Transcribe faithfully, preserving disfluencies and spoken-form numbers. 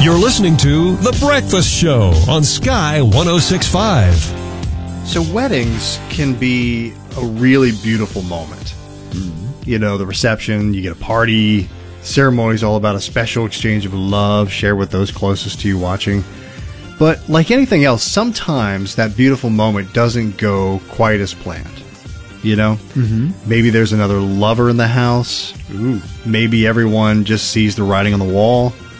You're listening to The Breakfast Show on Sky one oh six point five. So weddings can be a really beautiful moment. Mm-hmm. You know, the reception, you get a party. Ceremony is all about a special exchange of love shared with those closest to you watching. But like anything else, sometimes that beautiful moment doesn't go quite as planned. You know? Mm-hmm. Maybe there's another lover in the house. Ooh. Maybe everyone just sees the writing on the wall.